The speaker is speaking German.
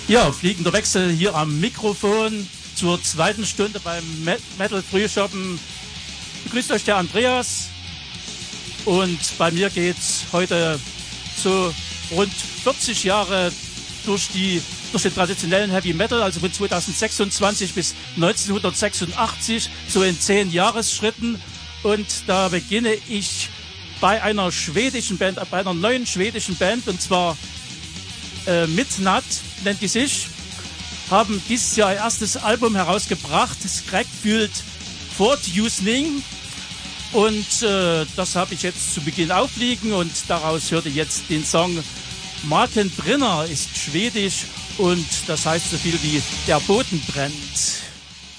Ja, fliegender Wechsel hier am Mikrofon zur zweiten Stunde beim Metal Frühschoppen. Begrüßt euch der Andreas und bei mir geht's heute so rund 40 Jahre durch den traditionellen Heavy Metal, also von 2026 bis 1986, so in 10 Jahresschritten. Und da beginne ich bei einer schwedischen Band, bei einer neuen schwedischen Band, und zwar Midnatt nennt die sich, haben dieses Jahr ihr erstes Album herausgebracht, Skräckfyllt Fortljusning, und das habe ich jetzt zu Beginn aufliegen, und daraus hörte jetzt den Song Marken Brinner, ist schwedisch und das heißt so viel wie der Boden brennt.